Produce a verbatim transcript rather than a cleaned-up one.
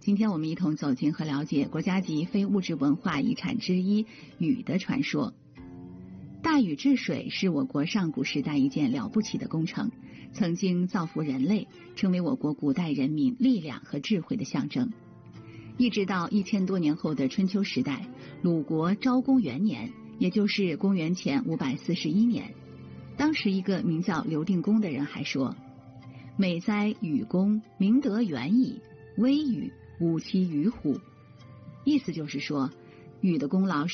今天我们一同走进和了解国家级非物质文化遗产之一禹的传说。大禹治水是我国上古时代一件了不起的工程，曾经造福人类，成为我国古代人民力量和智慧的象征。一直到一千多年后的春秋时代，鲁国昭公元年，也就是公元前五百四十一年，当时一个名叫刘定公的人还说：美哉禹公，明德远矣，微禹，吾其于乎？意思就是说，禹的功劳